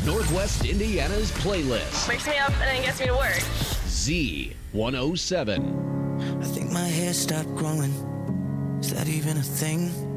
Northwest Indiana's playlist. Wakes me up and then gets me to work. Z107. I think my hair stopped growing. Is that even a thing?